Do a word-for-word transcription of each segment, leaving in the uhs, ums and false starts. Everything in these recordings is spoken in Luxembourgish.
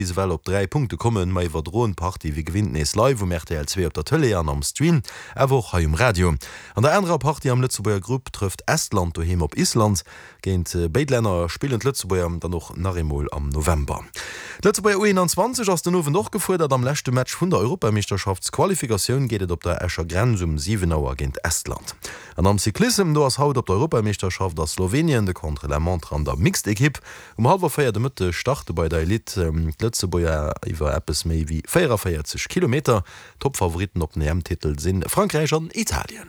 well op drei Punkte kommen mei iwwer Drohenparty wie gewinnt nees live um R T L zwei op der Tele an am Stream ewoch ha um Radio. An der enrer Party am Lützeburger Gruppe trifft Estland ohem op Island géint äh, Beitländer spielend Lützeburger dann noch Narimol am November. Lützeburger U einundzwanzig ass den Nowen noch gefordert am letzte Match vun der Europameisterschaftsqualifikation gehtt op der Escher Grenz um sieben Auer géint Estland. An am Cyklism do ass haut op der Europameisterschaft der Slowenien de contre la Montre an der Mixed Equipe um halber feier de Mëtte starte bei der Elite ähm, Lützeburger iwwer Appes méi wie vierundvierzig Kilometer. Topfavoriten op den E M-Titel sinn Frankreich an Italien.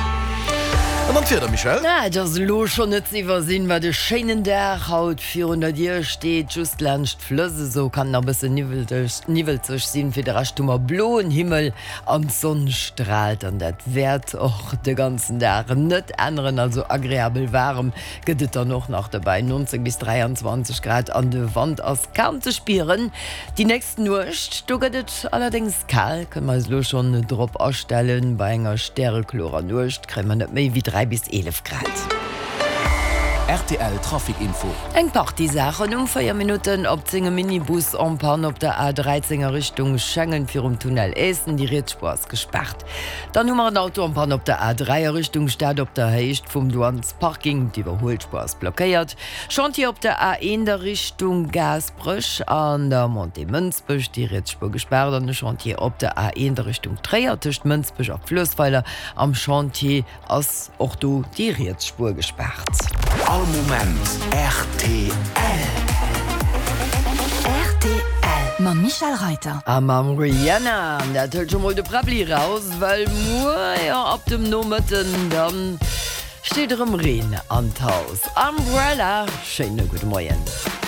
Michel ja, das lo schon net iwwer sinn wat de Schenen der haut vierhundert Dir steht just lcht Flösse so kann a bis nivelzech sinn fir der rachtummer bloen Himmel an Sonn strahlt an dat Wert och de ganzen der net anderen also agréabel warm gedet er noch nach dabei neunzehn bis dreiundzwanzig Grad an de Wand aus Kam zu spieren die nächsten Nucht duget allerdings kal kann man lo schon Dr ausstellen bei enger Sterrechlora nucht kremmer net méi wie drei bis elf Grad. R T L Trafikinfo. Eng Partysachen um vier Minuten op zinge Minibus Ampan op der A dreizehnnger Richtung Schengen fir um Tunnel Essen die Ritspurs gesperrt. Dann hummer ein Auto Ampan op der A dreier Richtung Stadt op der Heicht vum Duans Parking die Überholspurs blockiert. Chantier op der A eins der Richtung Gasbrüch an der Monte Münzbüch die Ritspur gesperrt an de Chantier op der A eins der Richtung Dreiertisch Münzbüch auf Flussweiler am Chantier ass och du die Ritspur gesperrt. All Moment R T L. R T L ma Michel Reiter. Am am Rihanna, dat hëlt schon mal de Prabli raus, weil Moier ab dem Nometen dann steht er im Rehen an Haus. Umbrella, schöne gute Morgen.